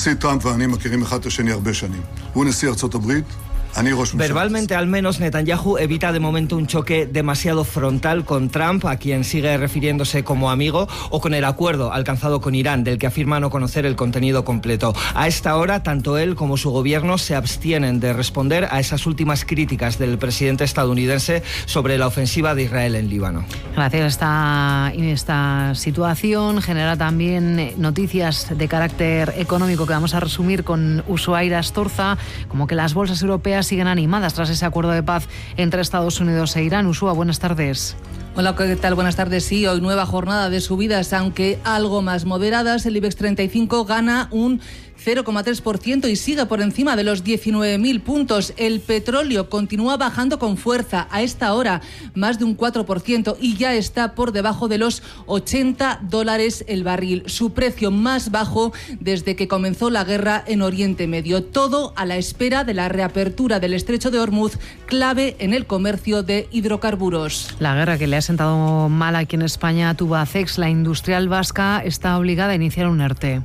Verbalmente, al menos, Netanyahu evita de momento un choque demasiado frontal con Trump, a quien sigue refiriéndose como amigo, o con el acuerdo alcanzado con Irán, del que afirma no conocer el contenido completo. A esta hora, tanto él como su gobierno se abstienen de responder a esas últimas críticas del presidente estadounidense sobre la ofensiva de Israel en Líbano. Gracias. Esta, esta situación genera también noticias de carácter económico que vamos a resumir con Ushuaira Astorza, como que las bolsas europeas siguen animadas tras ese acuerdo de paz entre Estados Unidos e Irán. Usua, buenas tardes. Hola, ¿qué tal? Buenas tardes. Sí, hoy nueva jornada de subidas, aunque algo más moderadas. El IBEX treinta y cinco gana un cero coma tres por ciento y sigue por encima de los diecinueve mil puntos. El petróleo continúa bajando con fuerza. A esta hora, más de un cuatro por ciento y ya está por debajo de los ochenta dólares el barril. Su precio más bajo desde que comenzó la guerra en Oriente Medio. Todo a la espera de la reapertura del estrecho de Hormuz, clave en el comercio de hidrocarburos. La guerra que le ha sentado mal aquí en España a Tubacex, la industrial vasca, está obligada a iniciar un ERTE.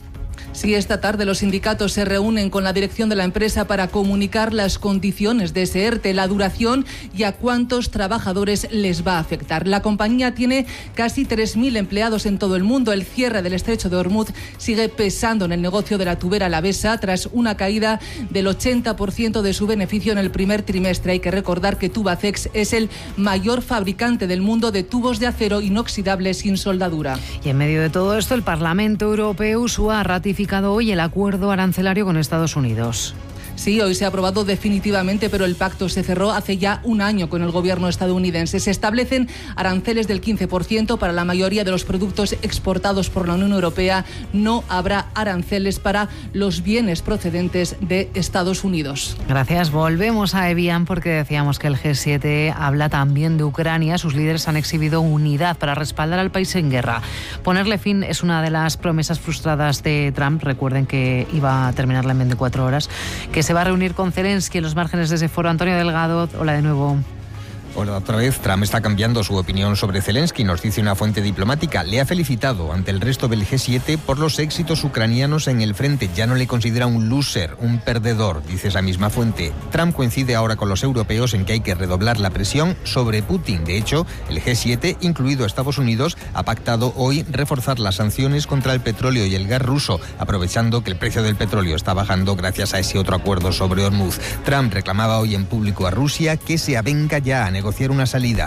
Sí, esta tarde los sindicatos se reúnen con la dirección de la empresa para comunicar las condiciones de ese ERTE, la duración y a cuántos trabajadores les va a afectar. La compañía tiene casi tres mil empleados en todo el mundo. El cierre del estrecho de Hormuz sigue pesando en el negocio de la tubera alavesa tras una caída del ochenta por ciento de su beneficio en el primer trimestre. Hay que recordar que Tubacex es el mayor fabricante del mundo de tubos de acero inoxidable sin soldadura. Y en medio de todo esto, el Parlamento Europeo Ursúa ha ratificado hoy el acuerdo arancelario con Estados Unidos. Sí, hoy se ha aprobado definitivamente, pero el pacto se cerró hace ya un año con el gobierno estadounidense. Se establecen aranceles del quince por ciento para la mayoría de los productos exportados por la Unión Europea. No habrá aranceles para los bienes procedentes de Estados Unidos. Gracias. Volvemos a Evian porque decíamos que el G siete habla también de Ucrania. Sus líderes han exhibido unidad para respaldar al país en guerra. Ponerle fin es una de las promesas frustradas de Trump. Recuerden que iba a terminarla en veinticuatro horas. Que se va a reunir con Zelensky en los márgenes de ese foro. Antonio Delgado, hola de nuevo. Hola, otra vez, Trump está cambiando su opinión sobre Zelensky, nos dice una fuente diplomática. Le ha felicitado ante el resto del G siete por los éxitos ucranianos en el frente. Ya no le considera un loser, un perdedor, dice esa misma fuente. Trump coincide ahora con los europeos en que hay que redoblar la presión sobre Putin. De hecho, el G siete, incluido Estados Unidos, ha pactado hoy reforzar las sanciones contra el petróleo y el gas ruso, aprovechando que el precio del petróleo está bajando gracias a ese otro acuerdo sobre Hormuz. Trump reclamaba hoy en público a Rusia que se avenga ya a negociar una salida.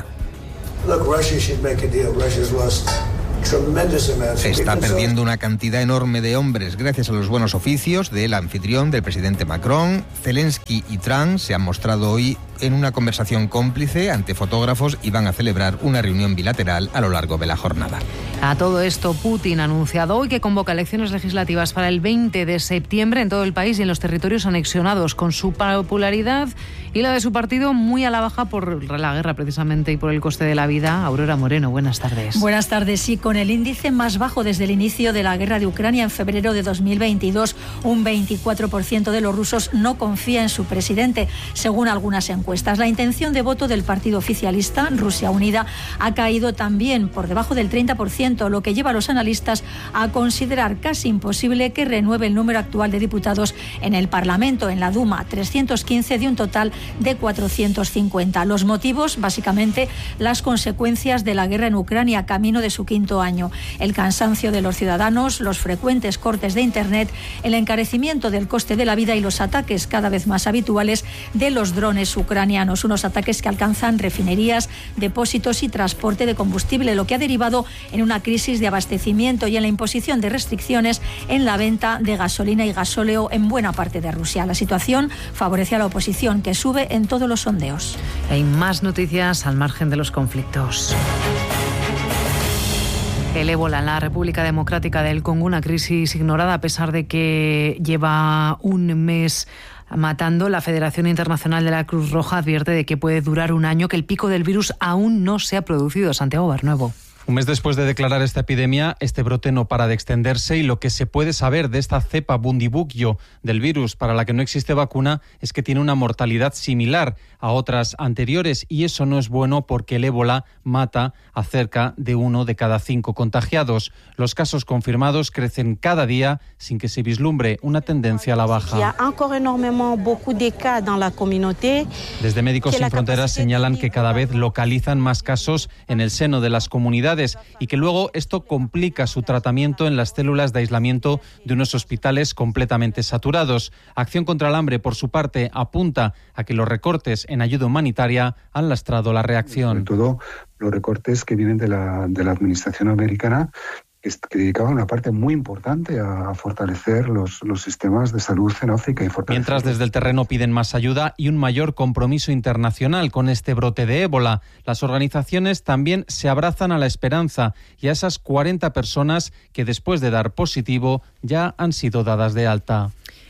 Está perdiendo una cantidad enorme de hombres gracias a los buenos oficios del anfitrión, del presidente Macron. Zelensky y Trump se han mostrado hoy en una conversación cómplice ante fotógrafos y van a celebrar una reunión bilateral a lo largo de la jornada. A todo esto, Putin ha anunciado hoy que convoca elecciones legislativas para el veinte de septiembre en todo el país y en los territorios anexionados, con su popularidad y la de su partido muy a la baja por la guerra precisamente y por el coste de la vida. Aurora Moreno, buenas tardes. Buenas tardes. Sí, con el índice más bajo desde el inicio de la guerra de Ucrania en febrero de dos mil veintidós, un veinticuatro por ciento de los rusos no confía en su presidente, según algunas encuestas. La intención de voto del partido oficialista, Rusia Unida, ha caído también por debajo del treinta por ciento, lo que lleva a los analistas a considerar casi imposible que renueve el número actual de diputados en el Parlamento, en la Duma, trescientos quince de un total de cuatrocientos cincuenta. Los motivos, básicamente, las consecuencias de la guerra en Ucrania, camino de su quinto año. El cansancio de los ciudadanos, los frecuentes cortes de Internet, el encarecimiento del coste de la vida y los ataques cada vez más habituales de los drones ucranianos. Unos ataques que alcanzan refinerías, depósitos y transporte de combustible, lo que ha derivado en una crisis de abastecimiento y en la imposición de restricciones en la venta de gasolina y gasóleo en buena parte de Rusia. La situación favorece a la oposición, que sube en todos los sondeos. Hay más noticias al margen de los conflictos. El ébola en la República Democrática del Congo, una crisis ignorada a pesar de que lleva un mes matando. La Federación Internacional de la Cruz Roja advierte de que puede durar un año, que el pico del virus aún no se ha producido. Santiago Barnuevo. Un mes después de declarar esta epidemia, este brote no para de extenderse y lo que se puede saber de esta cepa Bundibugyo del virus para la que no existe vacuna es que tiene una mortalidad similar a otras anteriores y eso no es bueno porque el ébola mata a cerca de uno de cada cinco contagiados. Los casos confirmados crecen cada día sin que se vislumbre una tendencia a la baja. Desde Médicos Sin Fronteras señalan que cada vez localizan más casos en el seno de las comunidades y que luego esto complica su tratamiento en las células de aislamiento de unos hospitales completamente saturados. Acción contra el Hambre, por su parte, apunta a que los recortes en ayuda humanitaria han lastrado la reacción. Sobre todo los recortes que vienen de la, de la administración americana, que dedicaban una parte muy importante a fortalecer los, los sistemas de salud en África. Y Mientras desde el terreno piden más ayuda y un mayor compromiso internacional con este brote de ébola. Las organizaciones también se abrazan a la esperanza y a esas cuarenta personas que después de dar positivo ya han sido dadas de alta.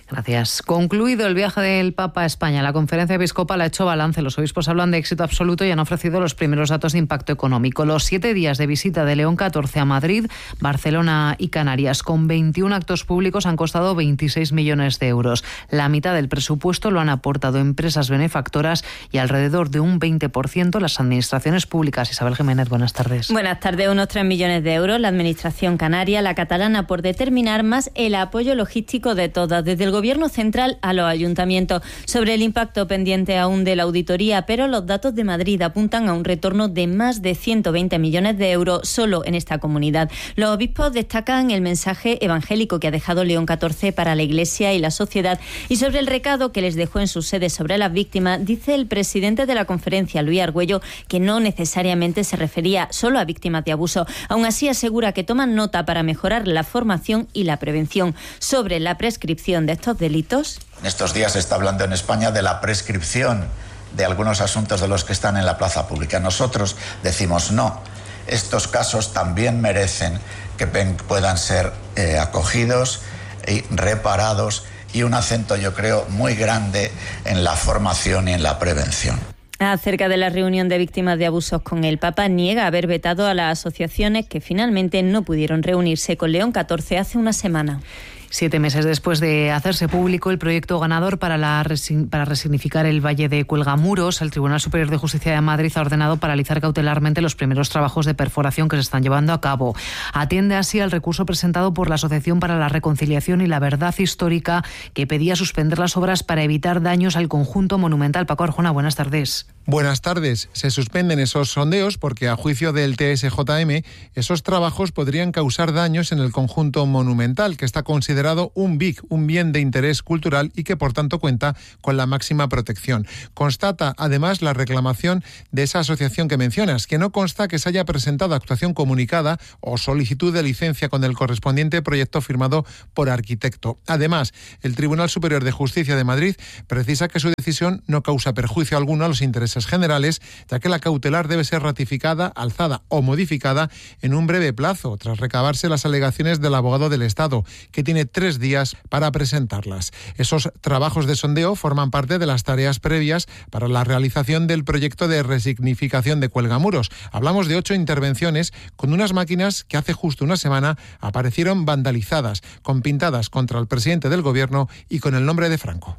Gracias. Concluido el viaje del Papa a España, la conferencia episcopal ha hecho balance. Los obispos hablan de éxito absoluto y han ofrecido los primeros datos de impacto económico. Los siete días de visita de León catorce a Madrid, Barcelona y Canarias, con veintiún actos públicos, han costado veintiséis millones de euros. La mitad del presupuesto lo han aportado empresas benefactoras y alrededor de un veinte por ciento las administraciones públicas. Isabel Jiménez, buenas tardes. Buenas tardes. Unos tres millones de euros la administración canaria, la catalana por determinar, más el apoyo logístico de todas, desde el Gobierno central a los ayuntamientos. Sobre el impacto pendiente aún de la auditoría, pero los datos de Madrid apuntan a un retorno de más de ciento veinte millones de euros solo en esta comunidad. Los obispos destacan el mensaje evangélico que ha dejado León catorce para la Iglesia y la sociedad, y sobre el recado que les dejó en sus sedes sobre las víctimas, dice el presidente de la conferencia, Luis Argüello, que no necesariamente se refería solo a víctimas de abuso. Aún así, asegura que toman nota para mejorar la formación y la prevención. Sobre la prescripción de estos delitos, en estos días se está hablando en España de la prescripción de algunos asuntos de los que están en la plaza pública. Nosotros decimos no. Estos casos también merecen que puedan ser eh, acogidos y reparados, y un acento, yo creo, muy grande en la formación y en la prevención. Acerca de la reunión de víctimas de abusos con el Papa, niega haber vetado a las asociaciones que finalmente no pudieron reunirse con León catorce hace una semana. Siete meses después de hacerse público el proyecto ganador para, la, para resignificar el Valle de Cuelgamuros, el Tribunal Superior de Justicia de Madrid ha ordenado paralizar cautelarmente los primeros trabajos de perforación que se están llevando a cabo. Atiende así al recurso presentado por la Asociación para la Reconciliación y la Verdad Histórica, que pedía suspender las obras para evitar daños al conjunto monumental. Paco Arjona, buenas tardes. Buenas tardes. Se suspenden esos sondeos porque, a juicio del T S J M, esos trabajos podrían causar daños en el conjunto monumental, que está considerado un B I C, un bien de interés cultural, y que por tanto cuenta con la máxima protección. Constata además la reclamación de esa asociación que mencionas, que no consta que se haya presentado actuación comunicada o solicitud de licencia con el correspondiente proyecto firmado por arquitecto. Además, el Tribunal Superior de Justicia de Madrid precisa que su decisión no causa perjuicio alguno a los intereses generales, ya que la cautelar debe ser ratificada, alzada o modificada en un breve plazo, tras recabarse las alegaciones del abogado del Estado, que tiene tres días para presentarlas. Esos trabajos de sondeo forman parte de las tareas previas para la realización del proyecto de resignificación de Cuelgamuros. Hablamos de ocho intervenciones con unas máquinas que hace justo una semana aparecieron vandalizadas, con pintadas contra el presidente del Gobierno y con el nombre de Franco.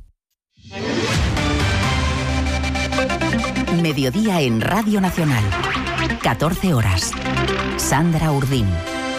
Mediodía en Radio Nacional. catorce horas. Sandra Urdín.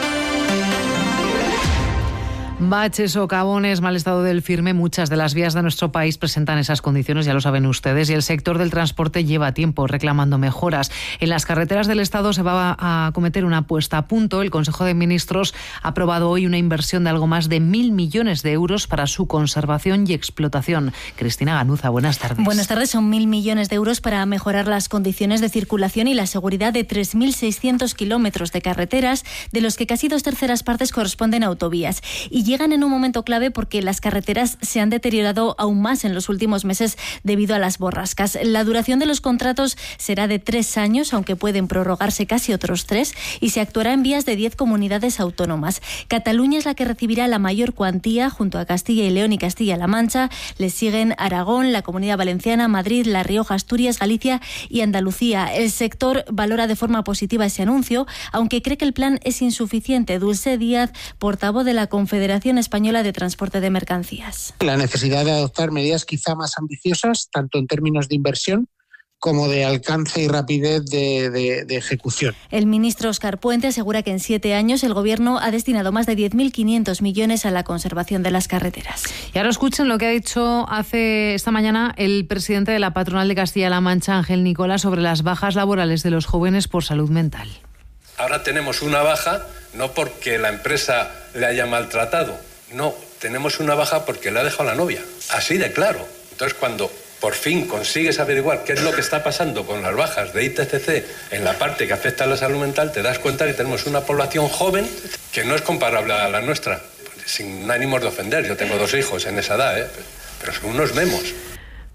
Baches, socavones, mal estado del firme, muchas de las vías de nuestro país presentan esas condiciones, ya lo saben ustedes, y el sector del transporte lleva tiempo reclamando mejoras. En las carreteras del Estado se va a acometer una puesta a punto. El Consejo de Ministros ha aprobado hoy una inversión de algo más de mil millones de euros para su conservación y explotación. Cristina Ganuza, buenas tardes. Buenas tardes. Son mil millones de euros para mejorar las condiciones de circulación y la seguridad de tres mil seiscientos kilómetros de carreteras, de los que casi dos terceras partes corresponden a autovías. Y llegan en un momento clave porque las carreteras se han deteriorado aún más en los últimos meses debido a las borrascas. La duración de los contratos será de tres años, aunque pueden prorrogarse casi otros tres, y se actuará en vías de diez comunidades autónomas. Cataluña es la que recibirá la mayor cuantía, junto a Castilla y León y Castilla-La Mancha. Les siguen Aragón, la Comunidad Valenciana, Madrid, La Rioja, Asturias, Galicia y Andalucía. El sector valora de forma positiva ese anuncio, aunque cree que el plan es insuficiente. Dulce Díaz, portavoz de la Confederación Española de Transporte de Mercancías. La necesidad de adoptar medidas quizá más ambiciosas, tanto en términos de inversión como de alcance y rapidez de, de, de ejecución. El ministro Óscar Puente asegura que en siete años el Gobierno ha destinado más de diez mil quinientos millones a la conservación de las carreteras. Y ahora escuchen lo que ha dicho hace esta mañana el presidente de la Patronal de Castilla-La Mancha, Ángel Nicola, sobre las bajas laborales de los jóvenes por salud mental. Ahora tenemos una baja no porque la empresa le haya maltratado, no, tenemos una baja porque le ha dejado la novia, así de claro. Entonces, cuando por fin consigues averiguar qué es lo que está pasando con las bajas de I T C C en la parte que afecta a la salud mental, te das cuenta que tenemos una población joven que no es comparable a la nuestra, sin ánimos de ofender. Yo tengo dos hijos en esa edad, ¿eh? Pero son unos memos.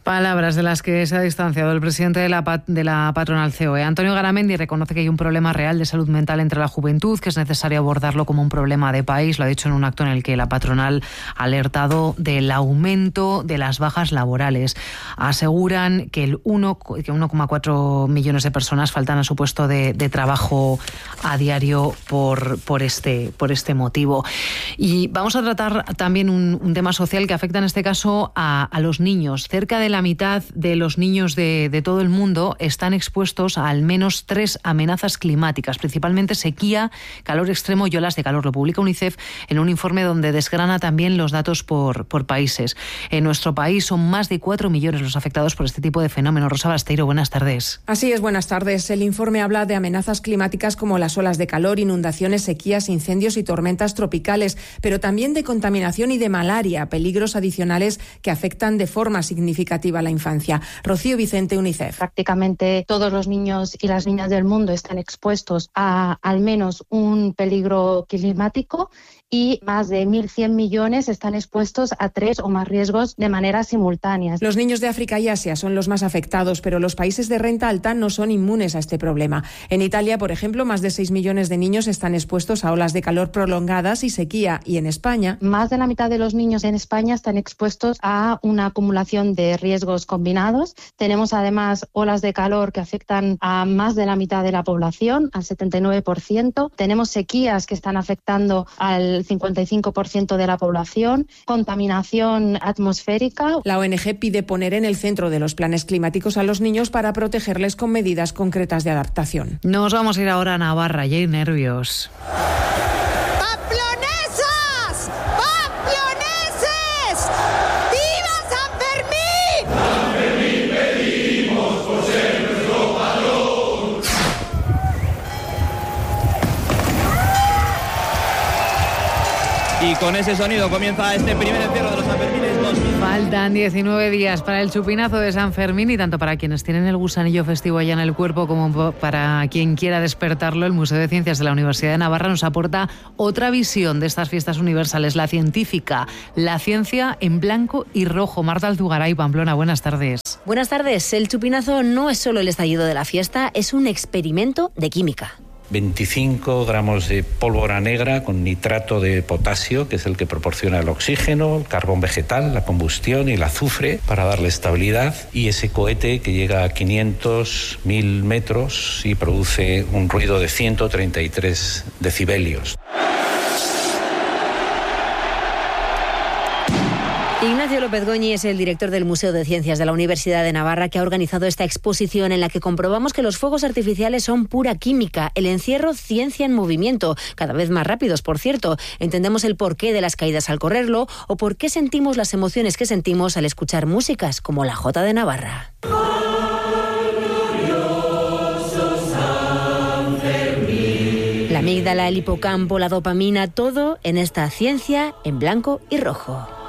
Palabras de las que se ha distanciado el presidente de la, pat- de la patronal C O E. Antonio Garamendi reconoce que hay un problema real de salud mental entre la juventud, que es necesario abordarlo como un problema de país. Lo ha dicho en un acto en el que la patronal ha alertado del aumento de las bajas laborales. Aseguran que el uno coma cuatro millones de personas faltan a su puesto de, de trabajo a diario por, por, este, por este motivo. Y vamos a tratar también un, un tema social que afecta en este caso a, a los niños. Cerca de la mitad de los niños de, de todo el mundo están expuestos a al menos tres amenazas climáticas, principalmente sequía, calor extremo y olas de calor. Lo publica UNICEF en un informe donde desgrana también los datos por, por países. En nuestro país son más de cuatro millones los afectados por este tipo de fenómenos. Rosa Basteiro, buenas tardes. Así es, buenas tardes. El informe habla de amenazas climáticas como las olas de calor, inundaciones, sequías, incendios y tormentas tropicales, pero también de contaminación y de malaria, peligros adicionales que afectan de forma significativa a la infancia. Rocío Vicente, UNICEF. Prácticamente todos los niños y las niñas del mundo están expuestos a al menos un peligro climático y más de mil cien millones están expuestos a tres o más riesgos de manera simultánea. Los niños de África y Asia son los más afectados, pero los países de renta alta no son inmunes a este problema. En Italia, por ejemplo, más de seis millones de niños están expuestos a olas de calor prolongadas y sequía, y en España, más de la mitad de los niños en España están expuestos a una acumulación de riesgos combinados. Tenemos además olas de calor que afectan a más de la mitad de la población, al setenta y nueve por ciento. Tenemos sequías que están afectando al cincuenta y cinco por ciento de la población, contaminación atmosférica. La O N G pide poner en el centro de los planes climáticos a los niños para protegerles con medidas concretas de adaptación. Nos vamos a ir ahora a Navarra, y hay nervios. ¡Pamplonesas! ¡Pamploneses! ¡Viva San Fermín! San Fermín pedimos por ser nuestro patrón. Y con ese sonido comienza este primer encierro de los Sanfermines dos mil. Faltan diecinueve días para el chupinazo de San Fermín, y tanto para quienes tienen el gusanillo festivo allá en el cuerpo como para quien quiera despertarlo, el Museo de Ciencias de la Universidad de Navarra nos aporta otra visión de estas fiestas universales, la científica, la ciencia en blanco y rojo. Marta Altugaray, Pamplona, buenas tardes. Buenas tardes. El chupinazo no es solo el estallido de la fiesta, es un experimento de química. veinticinco gramos de pólvora negra con nitrato de potasio, que es el que proporciona el oxígeno, el carbón vegetal, la combustión y el azufre para darle estabilidad, y ese cohete que llega a quinientos mil metros y produce un ruido de ciento treinta y tres decibelios. Ignacio López Goñi es el director del Museo de Ciencias de la Universidad de Navarra, que ha organizado esta exposición en la que comprobamos que los fuegos artificiales son pura química, el encierro ciencia en movimiento, cada vez más rápidos, por cierto. Entendemos el porqué de las caídas al correrlo o por qué sentimos las emociones que sentimos al escuchar músicas como la Jota de Navarra. La amígdala, el hipocampo, la dopamina, todo en esta ciencia en blanco y rojo.